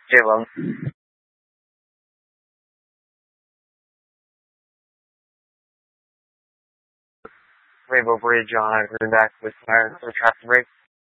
Dạ vâng. Rainbow Bridge on Greenback with Fire for traffic break.